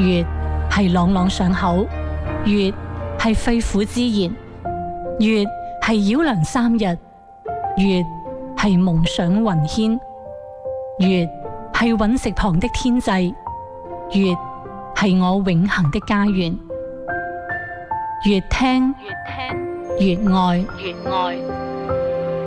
月係朗朗上口，月係肺腑之言，月係繞梁三日，月係夢想雲牽，月係隕石旁的天際，月係我永恆的家園。越聽越愛。